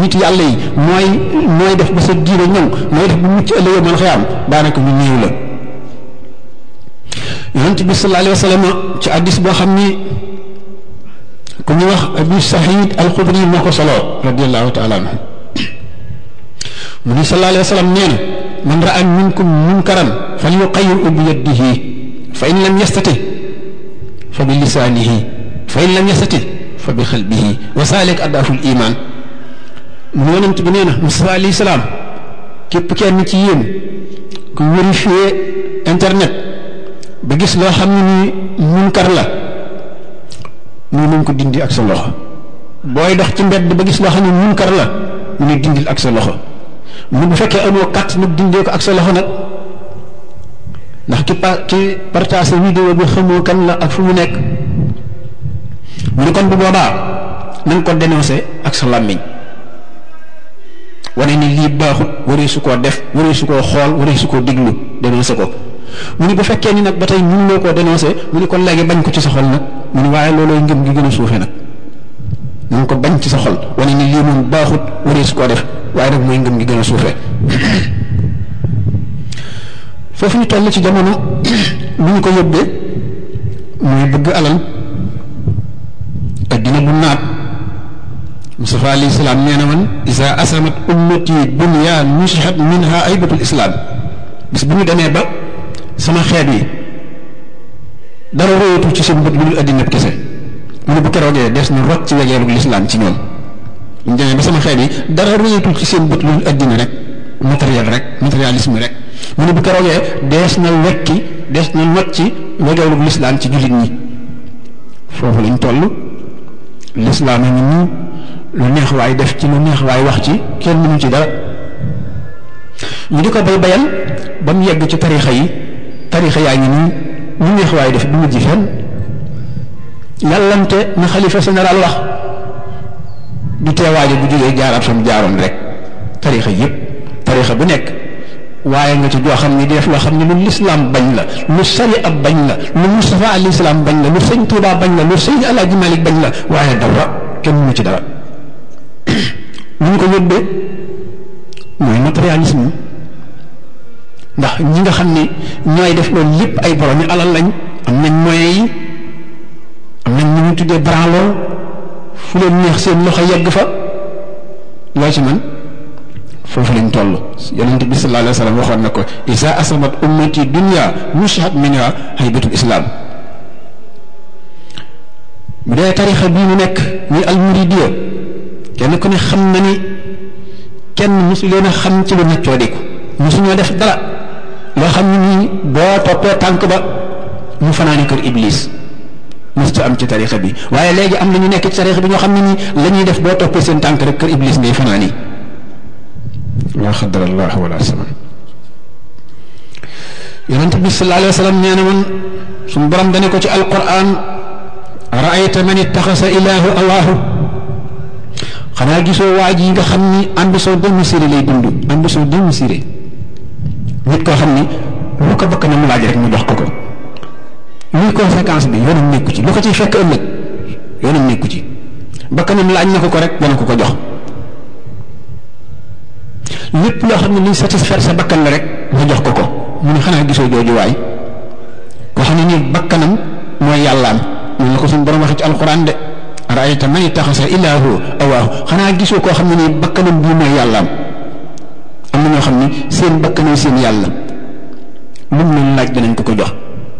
nit yàlla yi mooy def ba sa diine ñoŋ mooy def bu mucc ëllëgee mën xëy am daanaka ñu néew la. yonent bi sallallahu alayhi wa sallam ci hadiis boo xam ni ku ñu wax Abu Saïd al-Xudri moo ko solo radiyallahu taala anhu mu ni sallallahu alayhi wa sallam nee na man ra'a minkum munkaran falyughayyirhu bi yadihi fa in lam yastati fa bi lisaanihi fa in lam yastati fa bi qalbihi wa zaalika ad'aful iimaan mu yonent bi nee na Musaa alayhi salaam képp kenn ci yéen ku vérifier internet ba gis loo xam ne ni munkar la mu nañ ko dindi ak sa loxo booy dox ci mbedd ba gis loo xam ne munkar la mu ne dindil ak sa loxo mu bu fekkee amoo kat nag dindee ko ak sa loxo nag ndax ki partage vidéo bi xamoo kan la ak fu mu nekk mu ne kon bu boobaa nañ ko dénoncé ak sa làmmiñ wane ni lii baaxut waree su koo def waree su koo xool waree su koo déglu dénoncé ko mu ne bu fekkee ni nag ba tey mënuloo koo dénoncé mu ne kon léegi bañ ko ci sa xol nag mu ne waaye loolooy ngëm gi gën a suufe nag nañ ko bañ ci sa xol wane ni lii moom baaxut waree su koo def waaye nag mooy ngëm gi gën a suufe foofu ñu toll ci jamono lu ñu ko yóbbee muy bëgg alal addina bu naat Mustafa alayhi salaam nee na man isa asamat ummati dunya nusihat minha aybatul islam bis bu ñu demee ba sama xeet yi dara royatul ci seen bët lu dul addina kese mu ne bu keroogee des na rot ci wegeelu lislaam ci ñoom ñu demee ba sama xeet yi dara royatul ci seen bët lu dul addina rek matérialisme rek mu ne bu keroogee dees na wekki des na not ci wegeelu lislaam ci jullit ñi foofu lañ toll lislaam a ngi nii lu neex waay def ci lu neex waay wax ci kenn mënu ci dara ñu di ko bayal ba mu yegg ci tarixa yaa ngi nii lu neex waay def du mujj fenn yàllante na xalifa général wax du teewaaje bu jógee jaaraat fam jaaroon rek tarixa yépp tarixa bu nekk waaye nga ci joo xam ne di def loo xam ne lu lislaam bañ la lu sari ab bañ la lu Mustafa alayhi salaam bañ la lu sëñ Tuubaa bañ la lu sëñ Alaaji Malik bañ la waaye dara kenn mënu ci dara lu ñu ko yóbbee mooy matérialisme ndax ñi nga xam ne ñooy def loolu lépp ay borom yi alal lañ am nañ moyens yi am nañ ñu ñu tuddee branloo fu leen neex seen loxo yegg fa loo ci man foofu lañ toll yonent bi sallallahu alayhi wa sallam waxoon na ko isa asamat ummati dunya nusihat minha haybatul islam bu dee tarixa bii mu nekk muy almuridiya kenn ku ne xam na ni kenn mosu leen a xam ci lu neccoo diku mosu ñoo def dara loo xam ne nii boo toppee tànk ba mu fanaani kër iblis mosu am ci tarixa bi waaye léegi am na ñu nekk ci tarixa bi ñoo xam ne nii la ñuy def boo toppee seen tànk rek kër iblis ngay fanaani laa xadara allah wala saman yonent bi sallallahu alayhi wa sallam nee na man suñu borom dane ko ci alquran raayta man ittaxasa ilaahu awaahu xanaa gisoo waa ji nga xam ni ambition démesurée lay dund ambition démesurée nit koo xam ni lu ko bëgg na mu laaj rek mu jox ko ko luy conséquence bi yoonam nekku ci lu ko ciy fekk ëllëg yoonam nekku ci bakkanam laaj na ko rek dana ko jox lépp loo xam ne luy satisfaire sa bakkan la rek nga jox ko mu ne xanaa gisoo jooju waay koo xam ne nii bakkanam mooy yàllaam ñu la ko suñu borom waxee ci alxuraan de araayta man ittaxasa ilaahu awaahu xanaa gisoo koo xam ne nii bakkanam bii mooy yàllaam am na ñoo xam ne seen bakkanam seen yàlla lu mu leen laaj danañ ko jox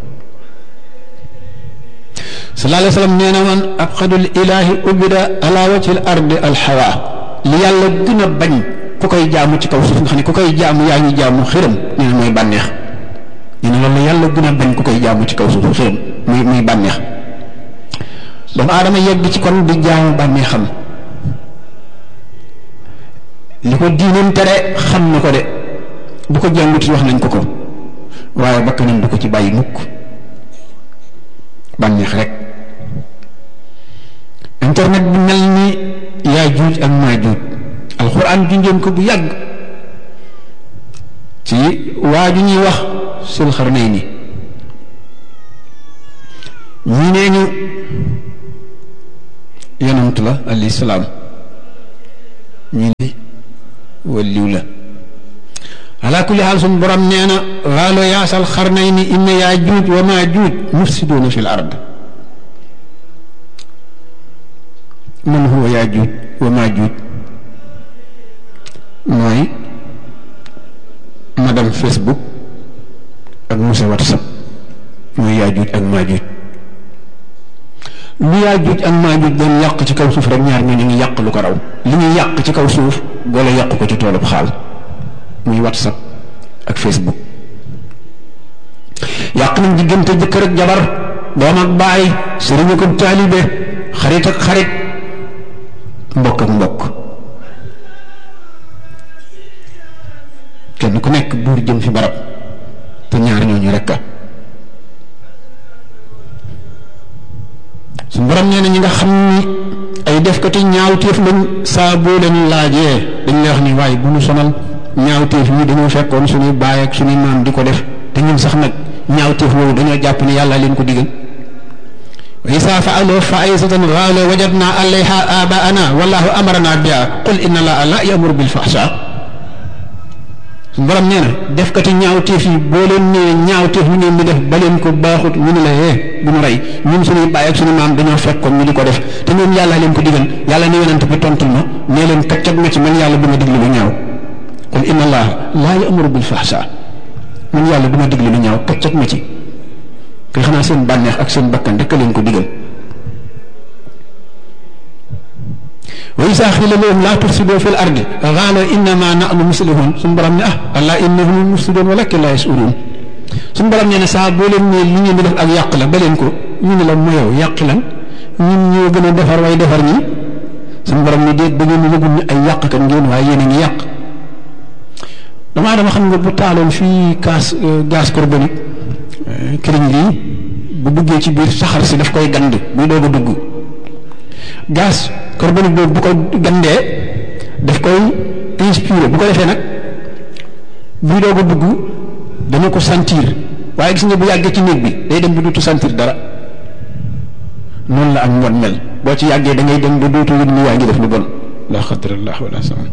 sallallahu alayhi wa sallam nee na man abxadul ilaahi ubida ala wajhil ardi alxawa li yàlla gën a bañ ku koy jaamu ci kaw suuf nga xam ne ku koy jaamu yaa ngi jaamu xërëm nee na mooy bànneex nee na loolu la yàlla gën a bañ ku koy jaamu ci kaw suuf xërëm muy bànneex doomu aadama yegg ci kon di jaamu bànneexam li ko diinam tere xam na ko de bu ko jàngut wax nañ ko waaye bakkanam du ko ci bàyyi mukk bànneex rek internet bi mel ni yaa juuj ak maa juuj alxuraan junjoon ko bu yàgg ci waa ju ñuy wax Sul Xarnayni ñii nee ñu yonent la alayhi salaam ñii waliw la ala kulli haal suñu borom nee na waalo yaasal xarnayni inna yaajuuj wa maajuuj mufsiduuna fi l ard man huwa yaajuuj wa maajuuj mooy madame Facebook ak monsieur WhatsApp mooy yaajuuj ak maajuuj lu yaajuuj ak maajuuj doon yàq ci kaw suuf rek ñaar ñoo ñu ngi yàq lu ko raw li ñuy yàq ci kaw suuf boole yàq ko ci toolub xaal muy WhatsApp ak Facebook yàq nañ diggante jëkkër ak jabar doom ak baay sëriñ ak taalibe xarit ak xarit mbokk ak mbokk kenn ku nekk buur jëm fi barab te ñaar ñooñu rekk a su borom nee na ñi nga xam ni ay defkati ñaawteef lañ saa boo leen laajee dañ lay wax ni waaye bu ñu sonal ñaawteef yi dañoo fekkoon suñuy baay ak suñuy maam di ko def te ñun sax nag ñaawteef woowu dañoo jàpp ne yàlla leen ko digal wa isa fa'alu fa'isatan qalu wajadna alayha abaana wallahu amarna biha qul inna allaha la ya'muru bil fahsha borom nee na defkati ñaawteef yi boo leen nee ñaawteef ñu ngeen di def ba leen ko baaxut ñu ne la bu ñu rey ñun suñuy baay ak suñu maam dañoo fekkoon ñu di ko def te ñoom yàlla leen ko digal yàlla ne yonent bi tontul ma nee leen kaccat ma ci man yàlla du ma diglu lu ñaaw qul inna allaha laa ya'muru bil fahsha man yàlla du ma diglu lu ñaaw kaccat ma ci koy xanaa seen bànneex ak seen bakkan rek leen ko digal wa isa xiila lahum laa tufsidu fil ardi qaalu innama nahnu muslihun suñu borom ne allah innahum mufsidun walakin laa yash'urun suñu borom nee na saa boo leen ne li ngeen di def ak yàq la ba leen ko ñu ne la moyow yàq lan ñun ñoo gën a defar way defar ñi suñu borom ne déet da ngeen yëgul ne ay yàqkat ngeen waaye yéen a ngi yàq damaa dama xam nga bu taaloon fii gaz carbonique këriñ lii bu duggee ci biir saxar si daf koy gand buy doog a dugg gaz carbonique boobu bu ko gandee daf koy inspiré bu ko defee nag buy doog a dugg dana ko sentir waaye gis nga bu yàggee ci néeg bi day dem ba dootu sentir dara noonu la ak mbon mel boo ci yàggee da ngay dem ba dootu yëg ni yaa ngi def lu bon la xadrallah wala saman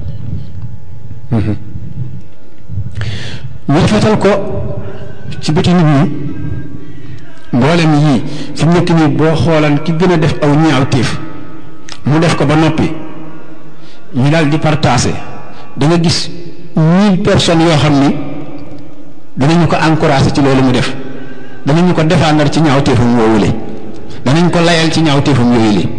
ñu rafetal ko ci bëti nit ñi mboolem yii fi mu nekk nii boo xoolan ki gën a def aw ñaawteef mu def ko ba noppi ñu daal di partagé da nga gis 1000 personnes yoo xam ni danañu ko encouragé ci loolu mu def danañu ko défendre ci ñaawteefam woowule danañ ko layal ci ñaawteefam yooyu li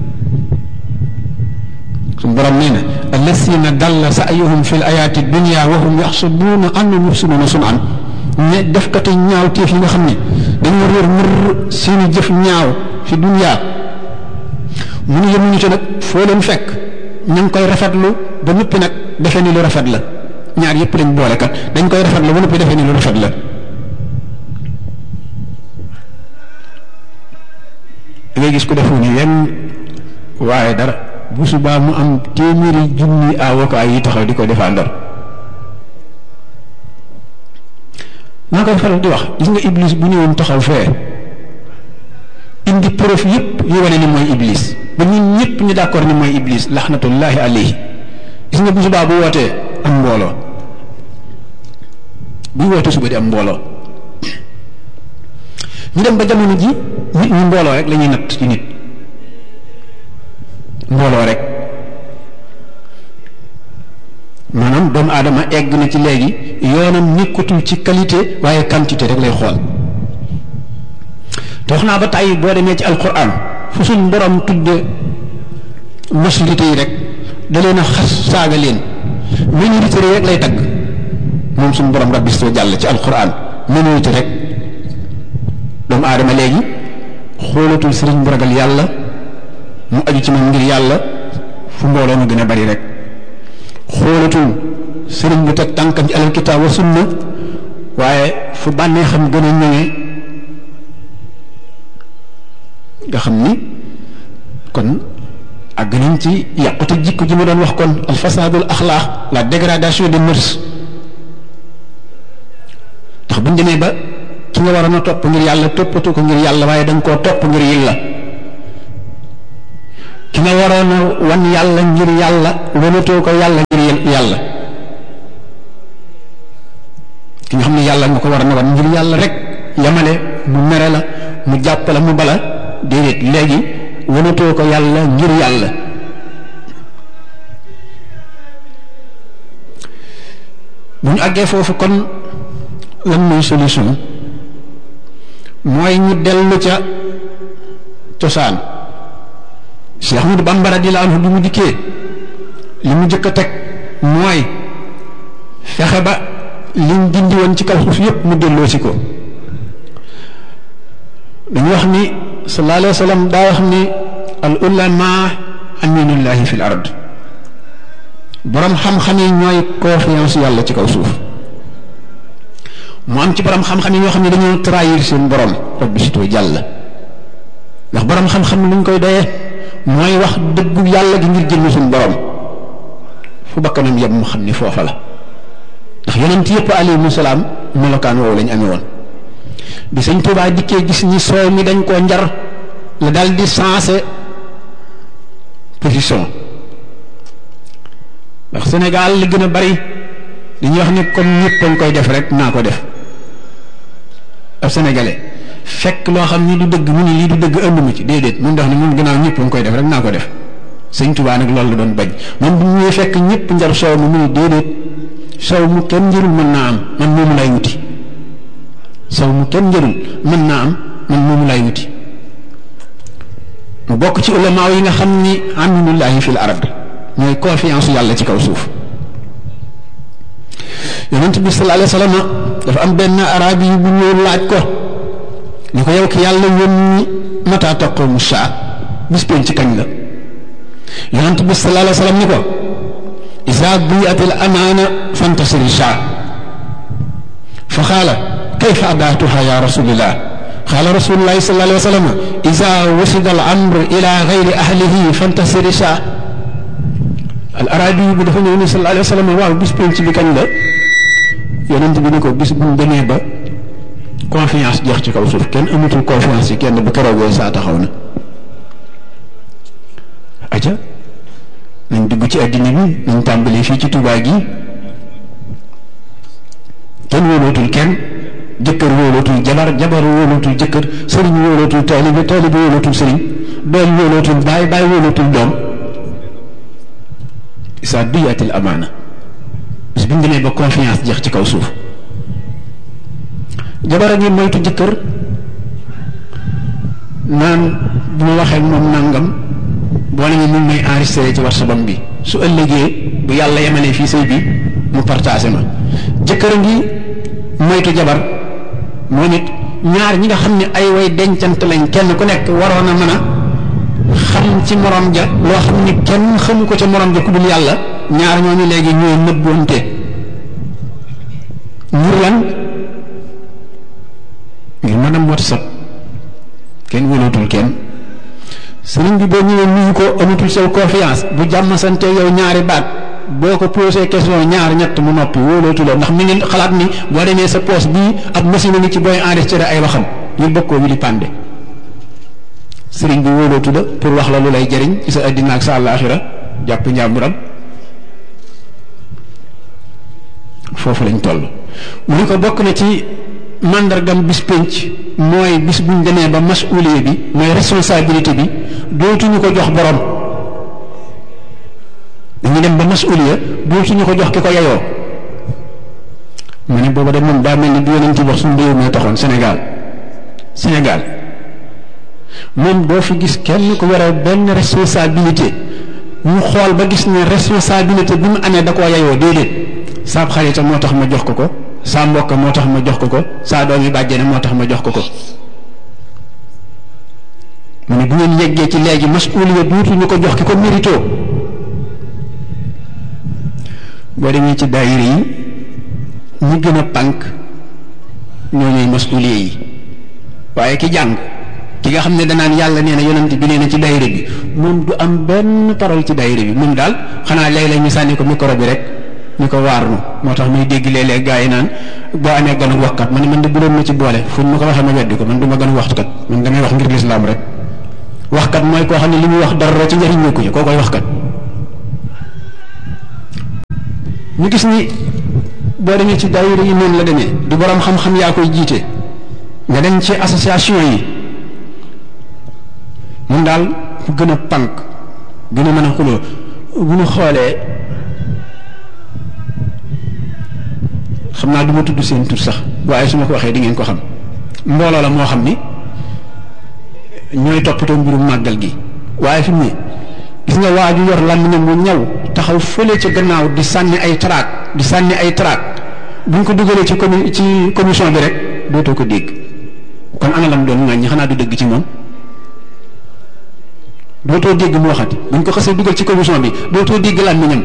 su borom nee na allasina dalla sa'yuhum fil ayaati dunya wa hum yaxsubuuna annahum yuxsinuuna sun'an ñe defkati ñaawteef yi nga xam ne dañoo réer mër seeni jëf ñaaw fi dunya mu nu yemuñu ci nag foo leen fekk ñu ngi koy rafetlu ba noppi nag defee ni lu rafet la ñaar yëpp lañ boole kat dañ koy rafetlu ba noppi defee ni lu rafet la da ngay gis ku defu ni yenn waaye dara bu subaa mu am téeméeri junni avocat yi taxaw di ko défendre maa koy faral di wax gis nga iblis bu ñëwoon taxaw fee indi preuve yëpp yu wane ni mooy iblis ba ñun ñëpp ñu d'accord ni mooy iblis laxnatullahi alayhi gis nga bu subaa bu wootee am mbooloo bu wootee suba di am mbooloo ñu dem ba jamono ji nit ñi mbooloo rek la ñuy natt ci nit mbooloo rek maanaam doomu aadama egg na ci léegi yoonam nekkatul ci qualité waaye quantité rek lay xool te wax naa ba tàyyi boo demee ci alquran fu suñ borom tudde majorité yi rek da leen a xas saaga leen minorité rek lay tagg moom suñ borom rabbi soo jàll ci alquran minorité rek doomu aadama léegi xoolatul sëriñ bu ragal yàlla mu aju ci moom ngir yàlla fu mbooloo mu gën a bari rek xoolatul sëriñ bu teg tànkam ci alal kitaab wa sunna waaye fu bànnee xam gën a ñëwee nga xam ni kon àgg nañ ci yàqute jikko ji ma doon wax kon al fasadul axlaax la dégradation des mœurs ndax buñ demee ba ki nga waroon a topp ngir yàlla toppatoo ko ngir yàlla waaye da nga koo topp ngir yàlla ki nga waroon a wan yàlla ngir yàlla wanatoo ko yàlla ngir yàlla ki nga xam ne yàlla nga ko war a nawan ngir yàlla rek yamale mu mere la mu jàpp la mu bala déedéet léegi wanatoo ko yàlla ngir yàlla. bu ñu àggee foofu kon lan mooy solution mooy ñu dellu ca cosaan. Cheikh Ahmadou Bamba radiyallahu anhu bi mu dikkee li mu jëkk a teg mooy fexe ba liñ dindi woon ci kaw suuf yépp mu delloo si ko. dañu wax ni sallallahu alayhi wa sallam daa wax ni al ulama aminullahi fil ard borom xam-xam yi ñooy confiance yàlla ci kaw suuf. mu am ci borom xam-xam yi ñoo xam ne dañoo trahir seen borom rabbi sito jàll ndax borom xam-xam luñ koy doyee mooy wax dëggu yàlla gi ngir jënd suñu borom fu bakkanam yem mu xam ni foofa la ndax yonent yëpp alayhimu salaam melokaan woowu lañ amee woon. bi sëñ Tuubaa dikkee gis ni soow mi dañ koo njar la dal di sensé position ndax Sénégal li gën a bari dañuy wax ni comme ñëpp a koy def rek naa ko def ab sénégalais fekk loo xam ni du dëgg mu ni lii du dëgg ënd mu ci déedéet mun dox ni mun gannaaw ñëpp a koy def rek naa ko def. sëñ Tuubaa nag loolu la doon bañ moom bu ñuy fekk ñëpp njar soow mi mu ni déedéet soow mu kenn njërul mën naa am man moomu lay wuti soow mu kenn njërul mën naa am man moomu lay wuti. mu bokk ci ulamaaw yi nga xam ni aminullahi fil ard ñooy confiance yàlla ci kaw suuf. yonent bi sallallahu alayhi wa sallam dafa am benn arabi yi bu ñëw laaj ko ni ko yow ki yàlla yónni mata taqumu saa bis ci kañ la. yonent bi sallallahu alayhi wa sallam ni ko isa biyatil amaana fantasiri saa fa xaala kayfa adaatuha ya rasulillah xaala rasulullahi sallallahu alayhi wa sallam isa wasida al amr ila gayri ahlihi fantasiri saa. al arabi bi dafa ñëw ni sallallahu alayhi wa sallam waaw bis penc bi kañ la. yonent bi ni ko bis bu mu demee ba confiance jeex ci kaw suuf kenn amatul confiance ci kenn bu keroogee saa taxaw na. aja nañ dugg ci àddina bi nañ tàmbalee fii ci Tuubaa gi kenn wóolootul kenn jëkkër wóolootul jabar jabar wóolootul jëkkër sëriñ wóolootul taalibe taalibe wóolootul sëriñ doom wóolootul baay baay wóolootul doom. isa duyatil amaana bis bi ñu demee ba confiance jeex ci kaw suuf. jabar a ngi moytu jëkkër naan bu ma waxee moom nangam boo ne mu may enregistré ci WhatsApp bi su ëllëgee bu yàlla yemalee fii sëy bi mu partagé ma. jëkkër a ngi moytu jabar moo nit ñaar ñi nga xam ne ay way dencant lañ kenn ku nekk waroon a mën a xam ci morom ja loo xam ni kenn xamu ko ca morom ja ku dul yàlla ñaar ñooñu léegi ñooy nëbboonte ngir lan ngir mën a WhatsApp kenn wóolootul kenn. sëriñ bi boo ñëwee nuyu ko amatul sa confiance bu jàmm sante yow ñaari baat boo ko posé question ñaar ñett mu noppi wóolootuloo ndax mi ngi xalaat ni boo demee sa poche bii ab machine ngi ci booy enregistré ay waxam ñu bokkoo wi di pande. sëriñ bi wóolootu la pour wax la lu lay jëriñ ci sa addina ak sa àllaaxira jàpp njàmburam. foofu lañ toll mu ni ko bokk na ci màndargam bis pénc mooy bis buñ demee ba masuuliye bi mooy responsabilité bi dootuñu ko jox borom dañu dem ba masuuliya dootuñu ko jox ki ko yeyoo. mu ne booba de moom daa mel ni bi yonent wax suñu réew mi taxoon Sénégal moom doo fi gis kenn ku yore benn responsabilité ñu xool ba gis ne responsabilité bi mu amee da koo yeyoo déedéet saab xarita moo tax ma jox ko ko saa mbokk moo tax ma jox ko ko saa doom yi bàjjene moo tax ma jox ko ko. mu ne bu ngeen yeggee ci léegi masuuliya duutuñu ko jox ki ko mérito boo demee ci daayira yi ñi gën a pànk ñoo ñooy masuuliya yi waaye ki jàng ki nga xam ne danaan yàlla nee na yonent bi nee na ci daayira bi moom du am benn parole ci daayira bi moom daal xanaa léeg-léeg ñu sànni ko micro bi rek ñu ko waarnu moo tax muy dégg léeg-léeg gaa yi naan boo amee ganu waxkat man de bu doon ma ci boole fu ma ko waxee ma weddi ko man du ma ganu waxkat man damay wax ngir lislaam rek. waxkat mooy koo xam ne li muy wax dara ci njëriñ ñëkku ci koo koy waxkat. ñu gis ni boo demee ci daayira yi noonu la demee du borom xam-xam yaa koy jiite nga dem ci association yi mun daal fu gën a pànk gën a mën a xuloo bu ñu xoolee xam naa du ma tudd seen tur sax waaye su ma ko waxee di ngeen ko xam mbooloo la moo xam ni ñooy toppatoo mbirum màggal gi waaye fi mu ne gis nga waa ju yor làmmiñam bu ñaw taxaw fële ca gannaaw di sànni ay traak bu ñu ko dugalee ci commission bi rek dootoo ko dégg kon ana lam doon ŋàññi xanaa du dëgg ci moom dootoo dégg mu waxati bu ñu ko xasee dugal ci commission bi dootoo dégg làmmiñam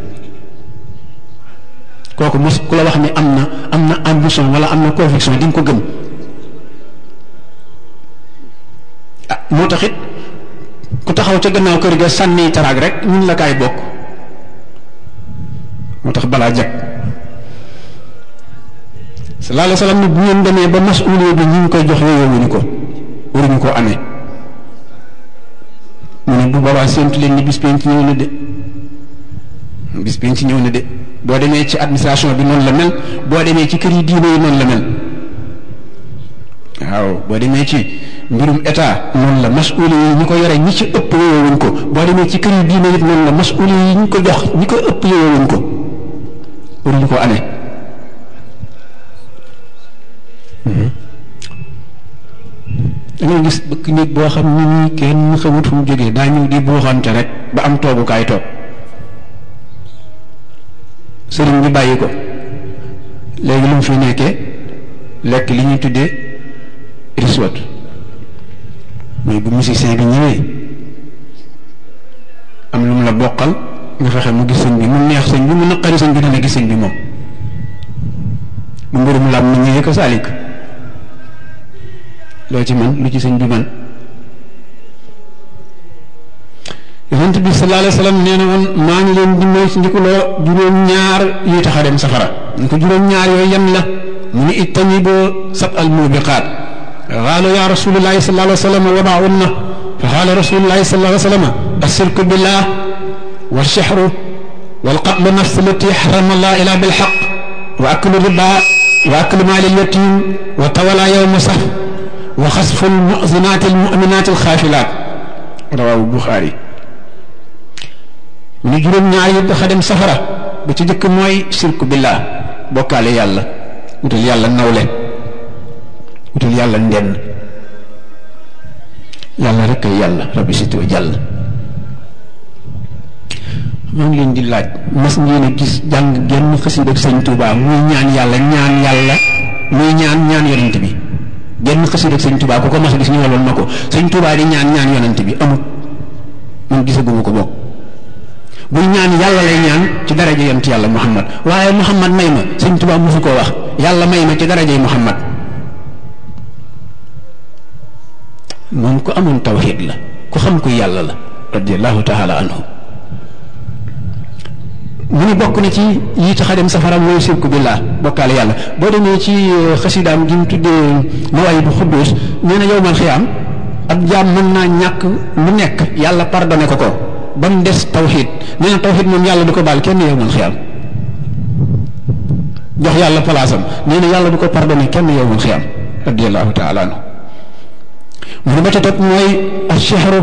kooku mos ku la wax ni am na ambition wala am na conviction di nga ko gëm ah moo tax it ku taxaw ca gannaaw kër ga sànni taraag rek ñun la kaay bokk moo tax balaa jag sallallahu alayhi wasallam ni bu ngeen demee ba masuuliya bi ñu ngi koy jox yooyowuñu ko waruñu koo amee mu ne bu boobaa séentu leen ni bis penc ñëw na de bis penc ñëw na de boo demee ci administration bi noonu la mel boo demee ci kër yi diine yi noonu la mel waaw boo demee ci mbirum état noonu la masuuli yi ñi ko yore ñi ci ëpp yowowuñ ko boo demee ci kër yi diine yi noonu la masuuli yi ñi ko jox ñi ko ëpp yowowuñ ko waruñu ko amee da ngay gis bëkk nit boo xam ni ñi kenn xamut fu mu jógee daa ñëw di buuxante rek ba am toogukaay toog sëriñ bi bàyyi ko léegi lu mu fi nekkee lekk li ñuy tuddee riswat mooy bu musicien bi ñëwee am lu mu la bokkal nga fexe mu gis sëñ bi mu neex sëñ bi mu naqari sëñ bi dana gis sëñ bi moom bu mbirum lam mu ñëwee ko saalik loo ci man lu ci sëñ bi man yonent bi sallallahu alayhi wasallam nee na woon maa ngi leen di moy ndikuloo juróom-ñaar yi tax a dem safara ñu ko juróom-ñaar yooyu yan la mu ni ijtaniboo sab al mubiqaat qaalu ya rasulullahi sallallahu alayhi wasallam wa ma'unna fa qaala rasulullahi sallallahu alayhi wasallam ashirku billah wal sihru wal qatlu nafs allati harrama allah illa bil haqq wa aklu riba wa aklu maal al yatim wa tawala yawma saf wa xasfu al mu'zinaat al mu'minaat al xaafilaat rawaahu Buxaari mu ni juróom-ñaar yi dafa dem safara ba ci jëkk mooy shirku billah bokkaale yàlla wutal yàlla nawle wutal yàlla ndenn yàlla rek ay yàlla rabbi situ jàll maa ngi leen di laaj mas ngeen a gis jàng genn xasida ak sëñ Tuubaa muy ñaan yàlla muy ñaan yonent bi genn xasida ak sëñ Tuubaa ku ko mas a gis ñu waloon na ko sëñ Tuubaa di ñaan yonent bi amut man gisaguma ko bokk buy ñaan yàlla lay ñaan ci daraja yonent yàlla Muhammad waaye Muhammad may ma sëñ Tuubaa mosu koo wax yàlla may ma ci darajay Muhammad moom ku amoon tawxiid la ku xam ku yàlla la radiyallahu taala anhu mu ni bokk na ci yi tax a dem safara mooy sirku billah bokkaale yàlla boo demee ci xasidaam gi mu tuddee Mawaahibu Xudduus nee na yowmal xiyaam ab jaam mën naa ñàkk lu nekk yàlla pardonné ko ba mu des tawxiid nee na tawxiid moom yàlla du ko baal kenn yowmal xiyaam jox yàlla palaasam nee na yàlla du ko pardonné kenn yowmal xiyaam radiyallahu taala anhu mu ne ba ca topp mooy ashihru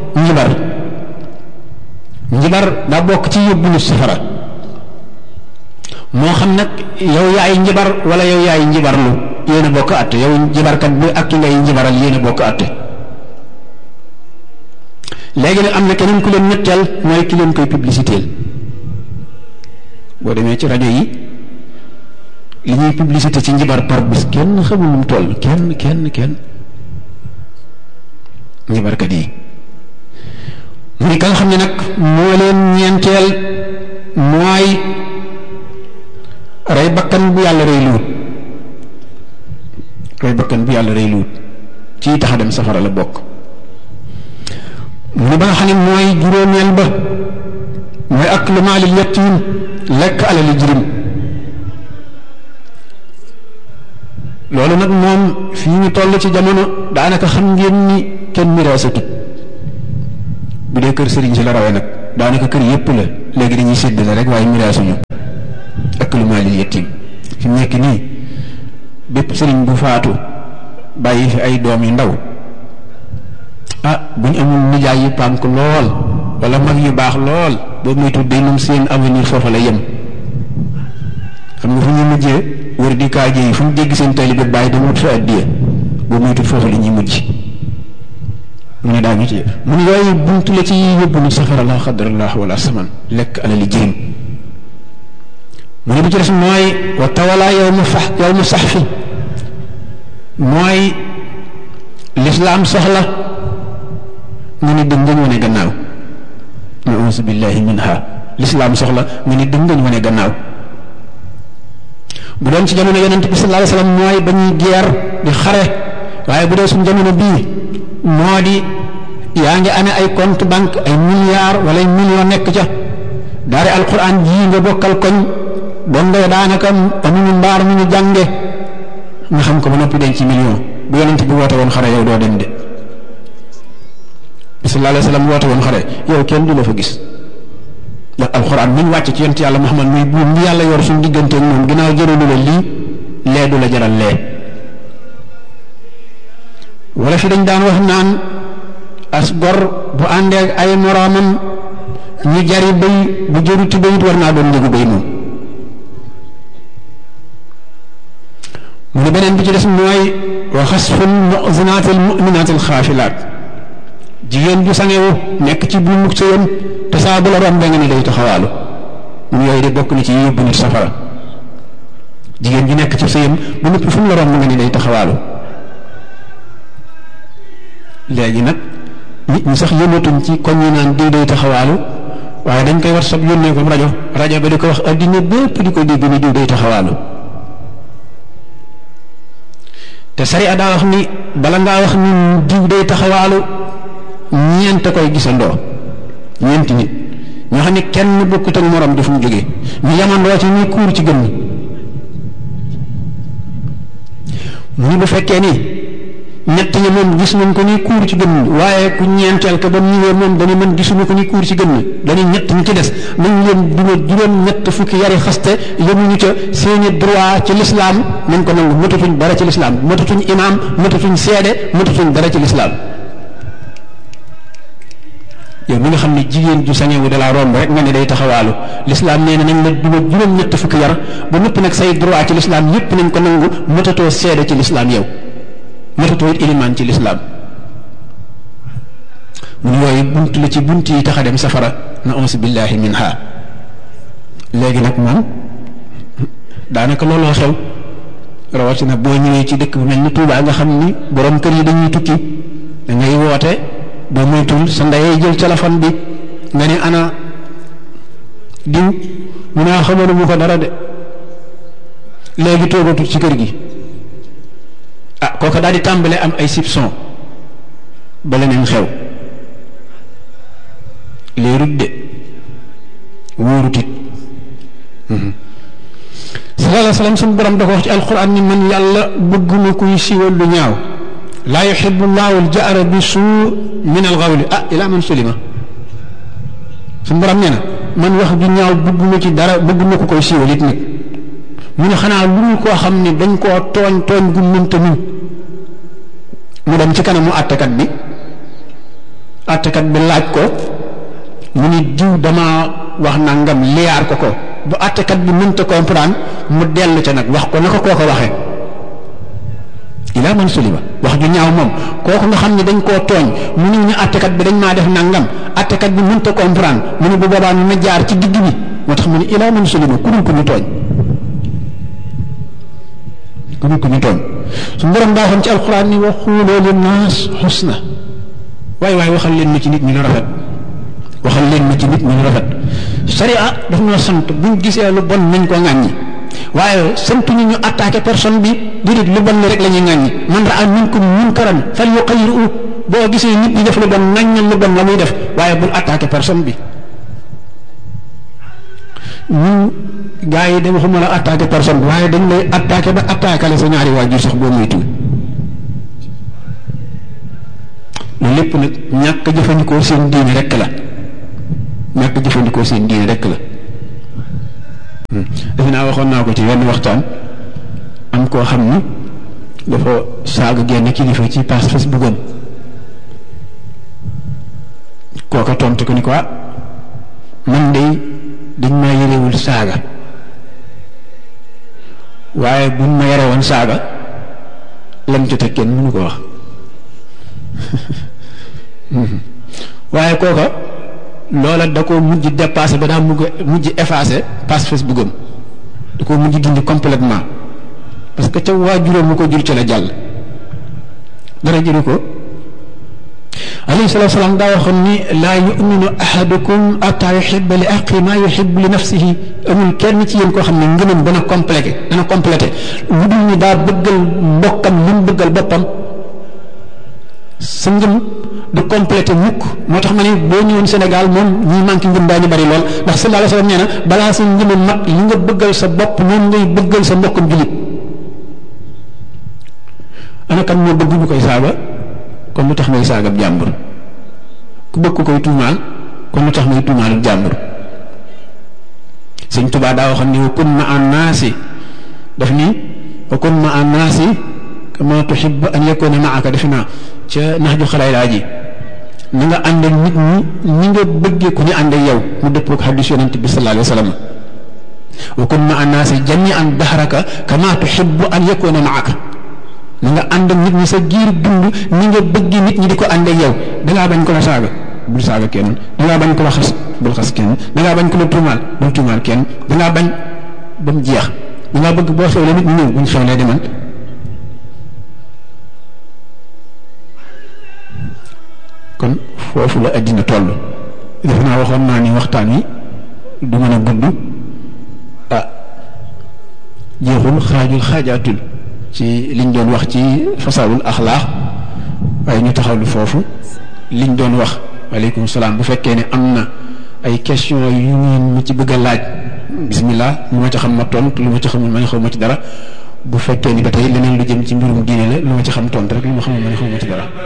njibar daa bokk ci yóbbu nit safara moo xam nag yow yaay njibar wala yow yaay njibarlu yéen a bokk àtte yow njibarkat bi ak ki ngay njibaral yéen a bokk àtte léegi nag am na keneen ku leen ñetteel mooy ki leen koy publicitéel boo demee ci rajo yi li ñuy publicité ci njibar par bis kenn xamul nu mu toll kenn njibarkat yi mu ni ka nga xam ne nag moo leen ñeenteel mooy rey bakkan bu yàlla rey luut ci tax a dem safara la bokk mu ni ba nga xam ne mooy juróomeel ba mooy aklu maalil yatim lekk alali jirim loolu nag moom fii ñu toll ci jamono daanaka xam ngeen ni kenn miraasatut bu dee kër sëriñ si la rawee nag daanaka kër yépp la léegi dañuy séddale rek waaye miraasuñu aklu maalil yatim fi mu nekk nii bépp sëriñ bu faatu bàyyi fi ay doom yu ndaw bu ñu amul nijaay yu pànk lool wala mag yu baax lool boobu muy tudd day moom seen avenir foofa la yem xam nga fu ñuy mujjee wër di kaaje yi fu ñu dégg seen taalibe bàyyi dama wut fa addiya boobu muy tudd foofa la ñuy mujj mu ne daa ñu ci mu ne yooyu buntu la ci yóbbu nit safara la xadrallah wala saman lekk alali jirim mu ne bu ci des mooy wa tawala yow mu sax fi mooy lislaam soxla nga ni dëng ngañ wane gannaaw nausu billahi minha lislaam soxla nga ni dëng ngañ wane gannaaw bu doon ci jamono yonent bi sallallahu alayhi wasallam mooy ba ñuy geer di xare waaye bu dee suñu jamono bii moo di yaa ngi amee ay compte banque ay milliards wala ay millions nekk ca daari alquran jii nga bokkal koñ doon nga daanaka amuñu mbaar mu ñu jànge nga xam ko ba noppi denc ci million bu yonent bi woote woon xare yow doo dem de sallallahu alayhi wasallam woote woon xare yow kenn du la fa gis ndax alquran mi ñu wàcc ci yonent yàlla Muhammad muy buum bi yàlla yor suñu digganteeg moom ginnaaw jëralu la lii lee du la jaral lee wala fi dañ daan wax naan as gor bu àndee ay moroomam ñu jari bëy bu jëruti bëyit war naa doon njëgu bëy moom mu ne beneen bi ci des mooy wa xasful mu'zinatil mu'minatil xaafilaat jigéen bu sangewu nekk ci bu mukk sëyam te saa bu la romb nga ni day taxawaalu mun yooyu de bokk na ci yóbbu nit safara jigéen ji nekk ci sëyam bu noppi fu mu la romb nga ni day taxawaalu léegi nag nit ñi sax yëngatuñ ci koñ yi naan diw day taxawaalu waaye dañ koy war sab yónnee ko rajo ba di ko wax addina bépp di ko dégg ni diw day taxawaalu te sariya daa wax ni bala ngaa wax ni diw day taxawaalu ñeent koy gisandoo ñeenti nit ñoo xam ne kenn bokkut ak morom di fu mu jógee ñu yamandoo ci ñuy kuur ci gën mu ni bu fekkee ni ñett ñi moom gis nañ ko ni kuur ci gën waaye ku ñeenteel ka ba ñëwee moom dañu mën gisuñu ko ni kuur ci gën dañu ñett ñi ci des nañ leen duma juróom ñett fukki yari xaste yemuñu ca seeni droit ci lislaam nañ ko nangu matatuñ dara ci lislaam matatuñ imaam matatuñ seede matatuñ dara ci lislaam yow mi nga xam ne jigéen ju sañewu da laa romb rek nga ne day taxawaalu lislaam nee na nañ la duma juróom ñett fukki yar ba noppi nag say droit ci lislaam yépp nañ ko nangu matatoo seede ci lislaam yow matatoo it ilimaan ci lislaam mun yooyu bunt la ci bunt yi tax a dem safara na auzu billahi minha léegi nag moom daanaka looloo xew rawatina boo ñëwee ci dëkk bu mel ni Tuubaa nga xam ni borom kër yi dañuy tukki da ngay woote boo moytul sa ndeyee jël téléphone bi nga ne ana diw mu naa xamoon mu ko dara de léegi toogatul ci kër gi kooka daal di tàmbale am ay soupçon ba leneen xew léerut de wóorut it sallallahu alayhi wa sallam suñu borom da ko wax ci alquran ni man yàlla bëgg na kuy siiwal lu ñaaw laa yuhibbu llahu al-jahra bi suu min al-qawli ila man sulima suñu borom nee na man wax ju ñaaw bëgguma ci dara bëgguma ko koy siiwal it nag mu ne xanaa lu ñu koo xam ne dañ koo tooñ gu mënta muñ mu dem ci kanamu àttekat bi laaj ko mu ni diw dama wax nangam liyaar ko bu àttekat bi mënta comprendre mu dellu ca nag wax ko naka koo ko waxee ila man sulima wax ju ñaaw moom kooku nga xam ne dañ koo tooñ mu ni ñu àttekat bi dañ maa def nangam àttekat bi mënta comprendre mu ni bu boobaa ñu ma jaar ci digg bi moo tax mu ni ila man sulima ku dul ko ñu tooñ su borom baaxoon ci alquran ni wa xuuloo linnaas xusna waaye waxal leen ma ci nit ñi lu rafet sharia daf noo sant buñ gisee lu bon nañ ko ŋàññi waaye sant ñu attaqué personne bi déedéet lu bon rek la ñuy ŋàññi man raa minkum munkaran fal yuqayyiru boo gisee nit ñi def lu bon ŋàññal lu bon la muy def waaye bul attaqué personne bi gaa yi dama xamula attaqué personne bi waaye dañ lay attaqué ba attaqué la sa ñaari waajur sax boo moytuwul loolu lépp nag ñàkk jëfandikoo seen diine rek la defe naa waxoon naa ko ci wenn waxtaan am koo xam ni dafa saaga génn kilifa ci page Facebook am kooka tontu ko ni ko man de dañ ma yërewul saaga waaye buñ ma yare woon saaga lam jote kenn mënu ko wax waaye kooka loola da ko mujj dépassé ba daa mujj effacé page Facebook am da ko mujj dindi complètement parce que ca waajuram mu ko jur ca la jàll dara jëru ko alayhi salaatu salaam daa waxoon ni laa yuminu ahadukum ataa yuhibba li axi maa yuhibbu li nafsihi amul kenn ci yéen koo xam ne ngëmam dana complété lu dul ni daa bëggal mbokkam li mu bëggal boppam sa ngëm du complété mukk moo tax ma ne boo ñëwoon Sénégal moom ñi manqué ngëm daañu bari lool ndax sallallahu alayhi wa sallam nee na balaa sa ngëm mat li nga bëggal sa bopp noonu ngay bëggal sa mbokkam julit ana kan moo bëgg ñu koy saaga kon lu tax may saagab jàmbur ku bëgg koy tuumaal kon lu tax may tuumaalub jàmbur Sëñ Tuubaa daa waxoon ni wa kun ma an naasi daf ni wa kun ma an naasi kama tuhibbu an yakuna maaka defe naa ca nax ju xalaay laa ji na nga ànd ak nit ñi ñi nga bëggee ku ñu ànd ak yow mu dëppook xadiis Yonent bi sallallahu alayhi wa sallam wa kun ma an naasi jami'an dahraka kama tuhibbu an yakuna maaka na nga ànd ak nit ñi sa giir dund ni nga bëgg nit ñi di ko ànd ak yow dangaa bañ ko la saaga bul saaga kenn dangaa bañ ko la xas bul xas kenn dangaa bañ ko la tuumaal bul tuumaal kenn dangaa bañ ba mu jeex dangaa bëgg boo xewlee nit ñi ñëw buñ xewlee demal kon foofu la àddina toll def naa waxoon naa ni waxtaan wi du mën a gudd jeexul xaajaatul ci liñ doon wax ci fasaawul axlaax waaye ñu taxawlu foofu liñ doon wax waaleykum salaam bu fekkee ne am na ay question yu ngeen ma ci bëgg a laaj bismillah lu ma ci xam ma tontu lu ma ci xamul ma ne xaw ma ci dara bu fekkee ni ba tey leneen lu jëm ci mbirum diine la lu ma ci xam tontu rek lu ma xamul ma ne xaw ma ci dara